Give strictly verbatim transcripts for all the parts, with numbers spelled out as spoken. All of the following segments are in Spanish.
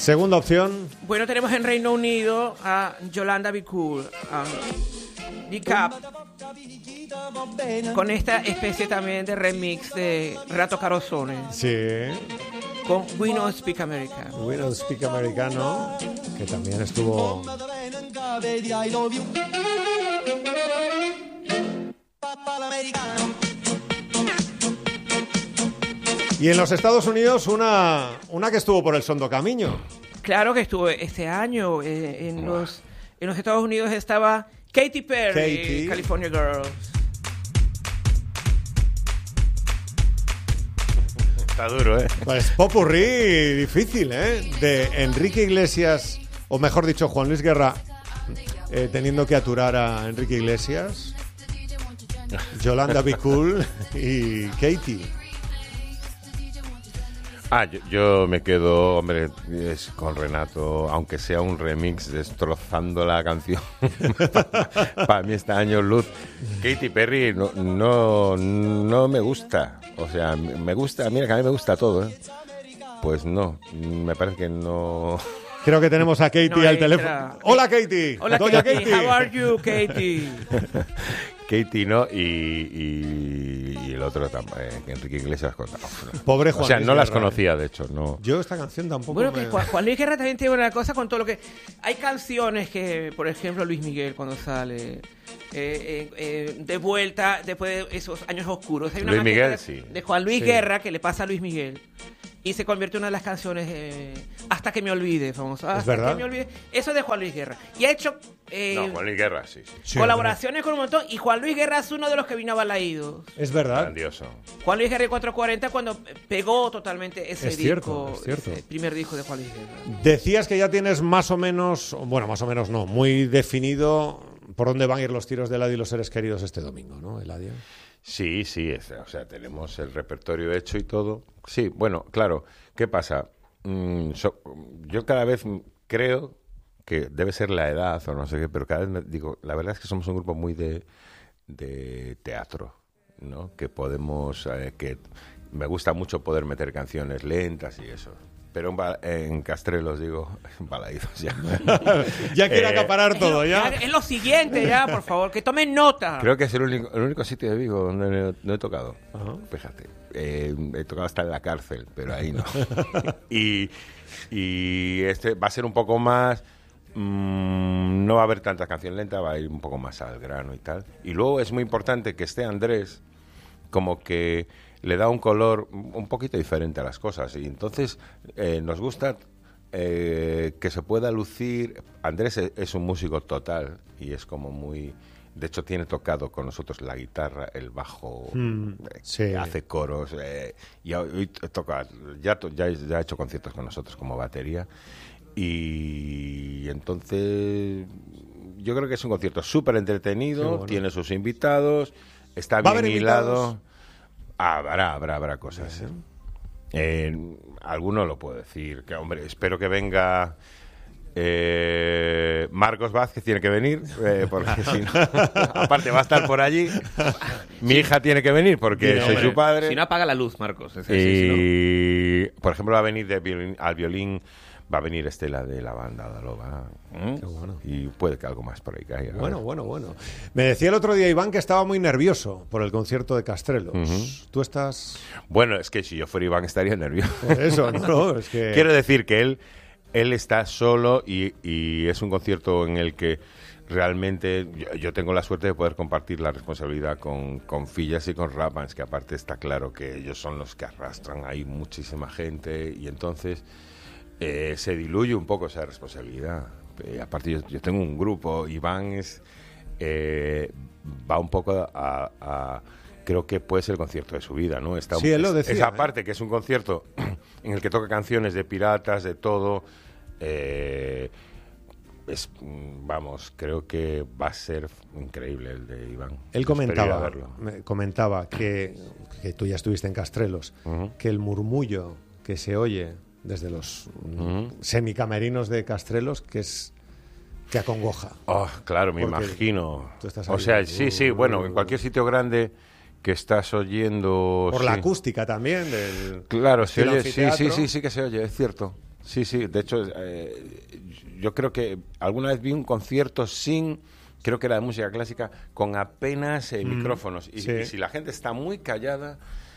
Segunda opción. Bueno, tenemos en Reino Unido a Yolanda Be Cool, a Be Cap, con esta especie también de remix de Renato Carosone. Sí. Con We Don't Speak American. We Don't Speak Americano, que también estuvo... Y en los Estados Unidos una, una que estuvo por el Sondo Camino. Claro que estuvo este año. Eh, en, los, en los Estados Unidos estaba Katy Perry, Katy. California Girls. Está duro, ¿eh? Pues popurrí difícil, ¿eh? De Enrique Iglesias, o mejor dicho, Juan Luis Guerra, eh, teniendo que aturar a Enrique Iglesias, Yolanda Be Cool y Katy. Ah, yo, yo me quedo, hombre, es con Renato, aunque sea un remix destrozando la canción. Para pa mí este año luz. Katy Perry no, no, no me gusta. O sea, me gusta, mira que a mí me gusta todo, ¿eh? Pues no, me parece que no... Creo que tenemos a Katy No al entra. teléfono. Hola, Katy. Hola, Doña Katy. Katy. How are you, Katy? Katy no, y, y, y el otro también, eh, Enrique Iglesias. Con, no. Pobre Juan O sea, Luis no las Guerra, conocía, de hecho, no. Yo esta canción tampoco Bueno, me... que Juan, Juan Luis Guerra también tiene una cosa con todo lo que... Hay canciones que, por ejemplo, Luis Miguel cuando sale... Eh, eh, eh, de vuelta después de esos años oscuros. Hay una Luis Miguel, de, sí. de Juan Luis Sí. Guerra que le pasa a Luis Miguel y se convierte en una de las canciones eh, Hasta que me olvide, famoso. Hasta verdad. que me olvide. Eso es de Juan Luis Guerra. Y ha hecho eh, No, Juan Luis Guerra, sí, sí. Sí, colaboraciones con un montón. Y Juan Luis Guerra es uno de los que vino a Balaídos. Es verdad. Grandioso. Juan Luis Guerra cuatrocientos cuarenta cuando pegó totalmente ese Es disco, cierto, es cierto. ese primer disco de Juan Luis Guerra. Decías que ya tienes más o menos, bueno, más o menos no, muy definido por dónde van a ir los tiros de Eladio y los seres queridos este domingo, ¿no, Eladio? Sí, sí, es, o sea, tenemos el repertorio hecho y todo. Sí, bueno, claro, ¿qué pasa? Mm, so, yo cada vez creo que debe ser la edad o no sé qué, pero cada vez me digo, la verdad es que somos un grupo muy de, de teatro, ¿no? Que podemos, eh, que me gusta mucho poder meter canciones lentas y eso. Pero en, ba- en Castrelos, digo, Balaídos ya. Ya quiere Eh, acaparar todo, es, ya. Lo, es lo siguiente ya, por favor, que tomen nota. Creo que es el único, el único sitio de Vigo donde no, no he tocado. Ajá. Fíjate, eh, he tocado hasta en la cárcel, pero ahí no. y, y este va a ser un poco más... Mmm, no va a haber tanta canción lenta, va a ir un poco más al grano y tal. Y luego es muy importante que esté Andrés, como que le da un color un poquito diferente a las cosas. Y entonces eh, nos gusta eh, que se pueda lucir. Andrés es, es un músico total y es como muy... De hecho, tiene tocado con nosotros la guitarra, el bajo, Mm, eh, sí. hace coros, eh, y hoy toca, ya, to- ya, ya ha hecho conciertos con nosotros como batería. Y entonces yo creo que es un concierto súper Qué entretenido, bueno. tiene sus invitados, está ¿Va a bien haber hilado. invitados? Habrá, habrá, habrá cosas. ¿eh? Eh, alguno lo puedo decir, que hombre, espero que venga eh, Marcos Vázquez, tiene que venir, eh, porque si no, aparte va a estar por allí. Mi hija tiene que venir porque Mira, soy hombre, su padre. Si no apaga la luz, Marcos. Es Y, así, si por ejemplo, va a venir de violín, al violín, va a venir Estela de la banda Daloba. ¿eh? Qué bueno. Y puede que algo más por ahí caiga. Bueno, bueno, bueno. Me decía el otro día Iván que estaba muy nervioso por el concierto de Castrelos. Ujú. Tú estás... Bueno, es que si yo fuera Iván estaría nervioso. Por eso, no, no, es que... Quiero decir que él, él está solo y, y es un concierto en el que realmente yo, yo tengo la suerte de poder compartir la responsabilidad con, con Fillas y con Rapans, que aparte está claro que ellos son los que arrastran ahí muchísima gente y entonces eh, se diluye un poco esa responsabilidad. Eh, aparte yo, yo tengo un grupo, Iván es, eh, va un poco a... a creo que puede ser el concierto de su vida, ¿no? Está, Sí, él lo es- decía, Esa ¿eh? parte que es un concierto en el que toca canciones de piratas, de todo, eh, es, mm, vamos, creo que va a ser increíble el de Iván. Él Espero ir a comentaba, verlo. me comentaba que, que tú ya estuviste en Castrelos, Ujú. que el murmullo que se oye desde los mm, Ujú. semicamerinos de Castrelos, que es que acongoja. Oh, claro, me Porque imagino. tú estás O ahí. sea, sí, sí, bueno, en cualquier sitio grande que estás oyendo... Por sí. la acústica también del Claro, se estilo oye, sí, sí, anfiteatro. sí, sí que se oye, es cierto. Sí, sí, de hecho, eh, yo creo que alguna vez vi un concierto sin, creo que era de música clásica, con apenas eh, mm, micrófonos. Y, sí. y si la gente está muy callada,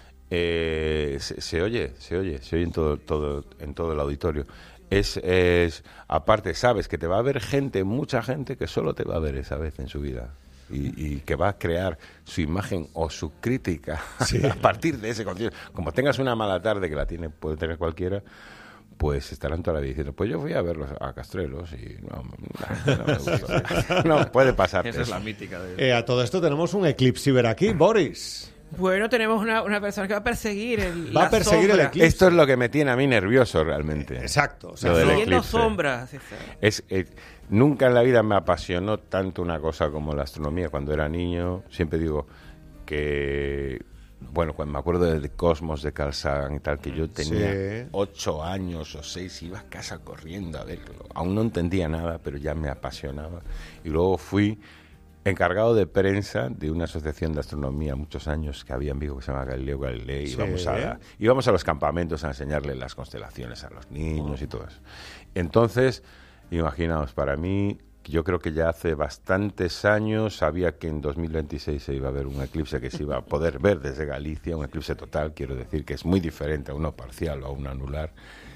eh, se, se oye, se oye, se oye en todo, todo, en todo el auditorio. Es, es, aparte, sabes que te va a ver gente, mucha gente que solo te va a ver esa vez en su vida. Y, y que va a crear su imagen o su crítica sí. a partir de ese concierto. Como tengas una mala tarde, que la tiene, puede tener cualquiera, pues estarán toda la vida diciendo, pues yo fui a verlos a Castrelos y no, no, no me gustó. No, puede pasar. Esa es la mítica. De... Eh, a todo esto tenemos un eclipse aquí, Boris. Bueno, tenemos una, una persona que va a perseguir el Va a perseguir sombra. el eclipse. Esto es lo que me tiene a mí nervioso realmente. Exacto. O sea, siguiendo sombras. Es, es, nunca en la vida me apasionó tanto una cosa como la astronomía. Cuando era niño, siempre digo que... Bueno, cuando me acuerdo del Cosmos de Carl Sagan y tal, que yo tenía sí. ocho años o seis, iba a casa corriendo a verlo. Aún no entendía nada, pero ya me apasionaba. Y luego fui... encargado de prensa de una asociación de astronomía muchos años que había en Vigo que se llama Galileo Galilei. Sí. Íbamos, a, íbamos a los campamentos a enseñarle las constelaciones a los niños oh. y todo eso. Entonces, imaginaos, para mí, yo creo que ya hace bastantes años sabía que en dos mil veintiséis se iba a ver un eclipse que se iba a poder ver desde Galicia, un eclipse total, quiero decir que es muy diferente a uno parcial o a uno anular.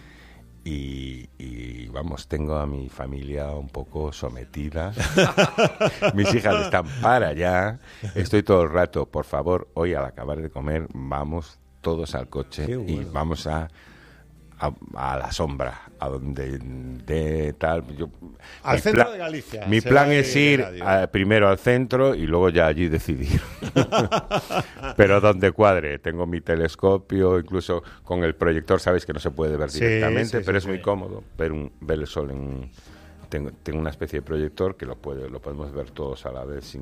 Y, y vamos, tengo a mi familia un poco sometida. Mis hijas están para allá. Estoy todo el rato, por favor, hoy al acabar de comer, vamos todos al coche bueno. y vamos a, a, a la sombra, a donde de tal. Yo, al centro plan, de Galicia. Mi plan es ir a, primero al centro y luego ya allí decidir. Pero donde cuadre. Tengo mi telescopio, incluso con el proyector, sabéis que no se puede ver sí, directamente, sí, pero sí, es sí. muy cómodo ver, un, ver el sol en... Tengo, tengo una especie de proyector que lo, puede, lo podemos ver todos a la vez sin